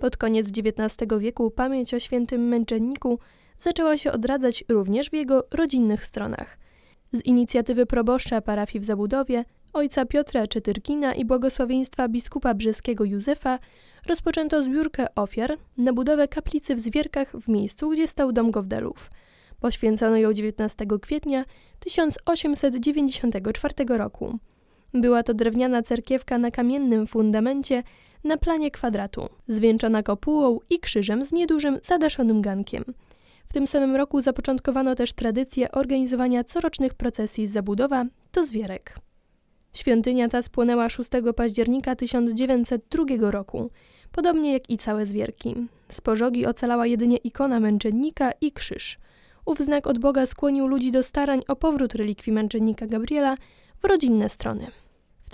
Pod koniec XIX wieku pamięć o świętym męczenniku zaczęła się odradzać również w jego rodzinnych stronach. Z inicjatywy proboszcza parafii w Zabudowie, ojca Piotra Czetyrkina i błogosławieństwa biskupa brzeskiego Józefa rozpoczęto zbiórkę ofiar na budowę kaplicy w Zwierkach w miejscu, gdzie stał dom Gowdelów. Poświęcono ją 19 kwietnia 1894 roku. Była to drewniana cerkiewka na kamiennym fundamencie na planie kwadratu, zwieńczona kopułą i krzyżem z niedużym, zadaszonym gankiem. W tym samym roku zapoczątkowano też tradycję organizowania corocznych procesji z Zabudowa do Zwierek. Świątynia ta spłonęła 6 października 1902 roku, podobnie jak i całe Zwierki. Z pożogi ocalała jedynie ikona męczennika i krzyż. Ów znak od Boga skłonił ludzi do starań o powrót relikwii męczennika Gabriela w rodzinne strony. W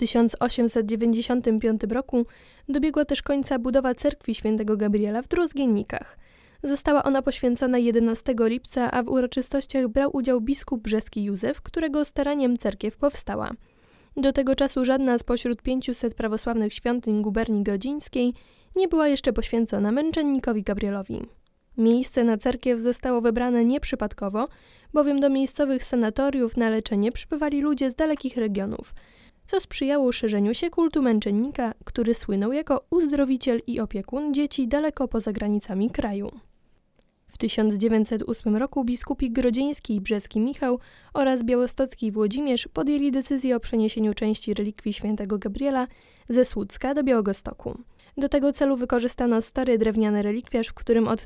1895 roku dobiegła też końca budowa cerkwi świętego Gabriela w Drozgiennikach. Została ona poświęcona 11 lipca, a w uroczystościach brał udział biskup brzeski Józef, którego staraniem cerkiew powstała. Do tego czasu żadna spośród 500 prawosławnych świątyń guberni grodzińskiej nie była jeszcze poświęcona męczennikowi Gabrielowi. Miejsce na cerkiew zostało wybrane nieprzypadkowo, bowiem do miejscowych sanatoriów na leczenie przybywali ludzie z dalekich regionów, co sprzyjało szerzeniu się kultu męczennika, który słynął jako uzdrowiciel i opiekun dzieci daleko poza granicami kraju. W 1908 roku biskupi grodzieński i brzeski Michał oraz białostocki Włodzimierz podjęli decyzję o przeniesieniu części relikwii świętego Gabriela ze Słucka do Białegostoku. Do tego celu wykorzystano stary drewniany relikwiarz, w którym od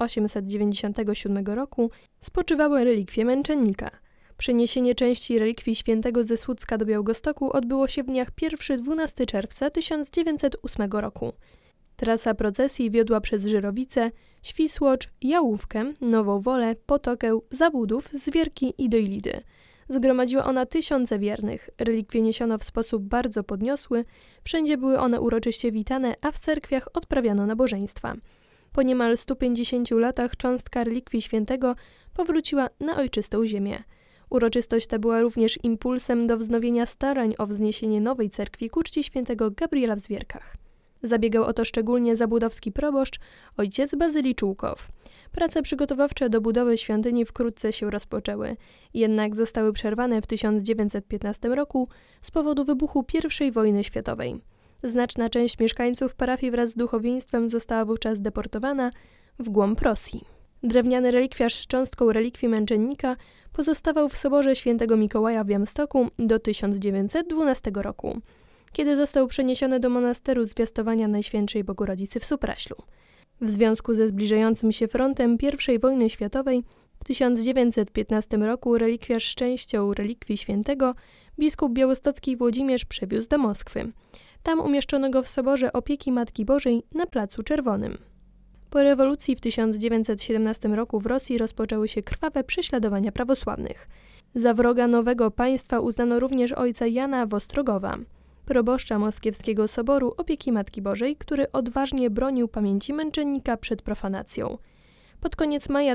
1897 roku spoczywały relikwie męczennika. Przeniesienie części relikwii świętego ze Słucka do Białegostoku odbyło się w dniach 1-12 czerwca 1908 roku. Trasa procesji wiodła przez Żyrowice, Świsłocz, Jałówkę, Nową Wolę, Potokę, Zabudów, Zwierki i Dojlidy. Zgromadziła ona tysiące wiernych, relikwie niesiono w sposób bardzo podniosły, wszędzie były one uroczyście witane, a w cerkwiach odprawiano nabożeństwa. Po niemal 150 latach cząstka relikwii świętego powróciła na ojczystą ziemię. Uroczystość ta była również impulsem do wznowienia starań o wzniesienie nowej cerkwi ku czci świętego Gabriela w Zwierkach. Zabiegał o to szczególnie zabudowski proboszcz, ojciec Bazylii Czułkow. Prace przygotowawcze do budowy świątyni wkrótce się rozpoczęły, jednak zostały przerwane w 1915 roku z powodu wybuchu I wojny światowej. Znaczna część mieszkańców parafii wraz z duchowieństwem została wówczas deportowana w głąb Rosji. Drewniany relikwiarz z cząstką relikwii męczennika pozostawał w soborze świętego Mikołaja w Białymstoku do 1912 roku, kiedy został przeniesiony do monasteru Zwiastowania Najświętszej Bogorodzicy w Supraślu. W związku ze zbliżającym się frontem I wojny światowej w 1915 roku relikwiarz z częścią relikwii świętego biskup białostocki Włodzimierz przewiózł do Moskwy. Tam umieszczono go w soborze Opieki Matki Bożej na Placu Czerwonym. Po rewolucji w 1917 roku w Rosji rozpoczęły się krwawe prześladowania prawosławnych. Za wroga nowego państwa uznano również ojca Jana Wostrogowa, proboszcza Moskiewskiego Soboru Opieki Matki Bożej, który odważnie bronił pamięci męczennika przed profanacją. Pod koniec maja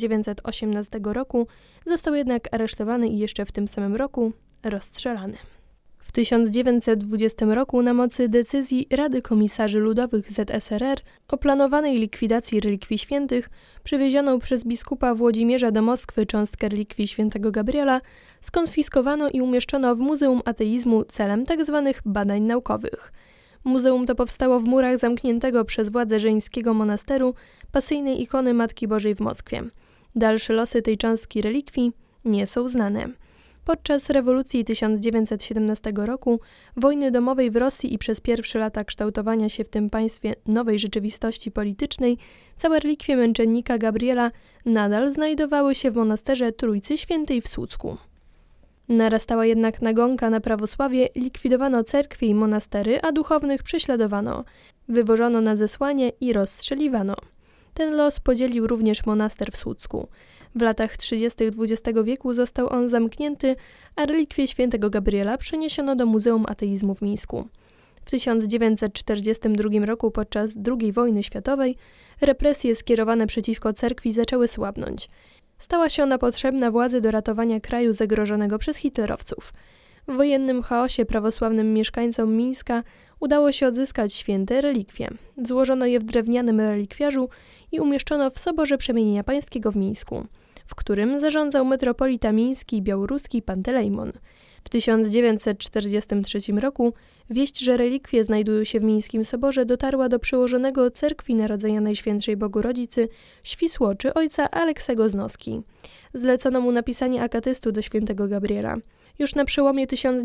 1918 roku został jednak aresztowany i jeszcze w tym samym roku rozstrzelany. W 1920 roku na mocy decyzji Rady Komisarzy Ludowych ZSRR o planowanej likwidacji relikwii świętych przywiezioną przez biskupa Włodzimierza do Moskwy cząstkę relikwii świętego Gabriela skonfiskowano i umieszczono w Muzeum Ateizmu celem tzw. badań naukowych. Muzeum to powstało w murach zamkniętego przez władze żeńskiego monasteru pasyjnej ikony Matki Bożej w Moskwie. Dalsze losy tej cząstki relikwii nie są znane. Podczas rewolucji 1917 roku, wojny domowej w Rosji i przez pierwsze lata kształtowania się w tym państwie nowej rzeczywistości politycznej, całe relikwie męczennika Gabriela nadal znajdowały się w monasterze Trójcy Świętej w Słucku. Narastała jednak nagonka na prawosławie, likwidowano cerkwie i monastery, a duchownych prześladowano, wywożono na zesłanie i rozstrzeliwano. Ten los podzielił również monaster w Słucku. W latach 30. XX wieku został on zamknięty, a relikwie świętego Gabriela przeniesiono do Muzeum Ateizmu w Mińsku. W 1942 roku podczas II wojny światowej represje skierowane przeciwko cerkwi zaczęły słabnąć. Stała się ona potrzebna władzy do ratowania kraju zagrożonego przez hitlerowców. W wojennym chaosie prawosławnym mieszkańcom Mińska udało się odzyskać święte relikwie. Złożono je w drewnianym relikwiarzu i umieszczono w Soborze Przemienienia Pańskiego w Mińsku, w którym zarządzał metropolita miński i białoruski Pantelejmon. W 1943 roku wieść, że relikwie znajdują się w Mińskim Soborze, dotarła do przełożonego Cerkwi Narodzenia Najświętszej Bogu Rodzicy Świsłoczy ojca Aleksego Znoski. Zlecono mu napisanie akatystu do świętego Gabriela. Już na przełomie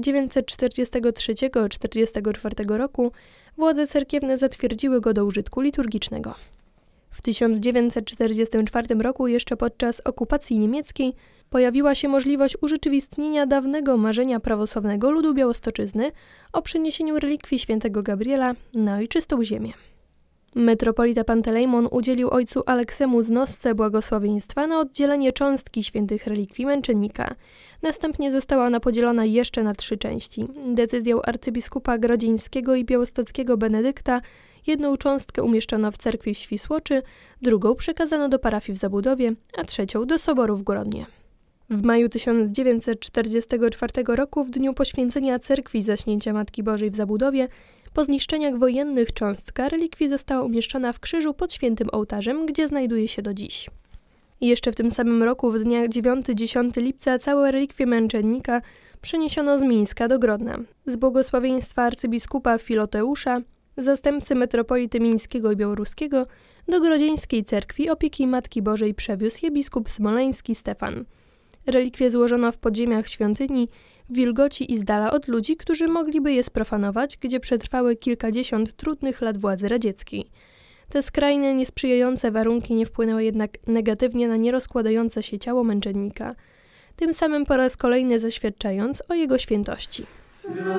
1943–1944 roku władze cerkiewne zatwierdziły go do użytku liturgicznego. W 1944 roku, jeszcze podczas okupacji niemieckiej, pojawiła się możliwość urzeczywistnienia dawnego marzenia prawosławnego ludu Białostoczyzny o przeniesieniu relikwii świętego Gabriela na ojczystą ziemię. Metropolita Pantelejmon udzielił ojcu Aleksemu Znosce błogosławieństwa na oddzielenie cząstki świętych relikwii męczennika. Następnie została ona podzielona jeszcze na 3 części. Decyzją arcybiskupa grodzieńskiego i białostockiego Benedykta jedną cząstkę umieszczono w cerkwi w Świsłoczy, drugą przekazano do parafii w Zabudowie, a trzecią do soboru w Grodnie. W maju 1944 roku, w dniu poświęcenia cerkwi Zaśnięcia Matki Bożej w Zabudowie, po zniszczeniach wojennych cząstka relikwii została umieszczona w krzyżu pod świętym ołtarzem, gdzie znajduje się do dziś. Jeszcze w tym samym roku, w dniach 9–10 lipca, całe relikwie męczennika przeniesiono z Mińska do Grodna. Z błogosławieństwa arcybiskupa Filoteusza, zastępcy metropolity mińskiego i białoruskiego, do grodzieńskiej cerkwi opieki Matki Bożej przewiózł je biskup smoleński Stefan. Relikwie złożono w podziemiach świątyni, w wilgoci i z dala od ludzi, którzy mogliby je sprofanować, gdzie przetrwały kilkadziesiąt trudnych lat władzy radzieckiej. Te skrajne, niesprzyjające warunki nie wpłynęły jednak negatywnie na nierozkładające się ciało męczennika, tym samym po raz kolejny zaświadczając o jego świętości.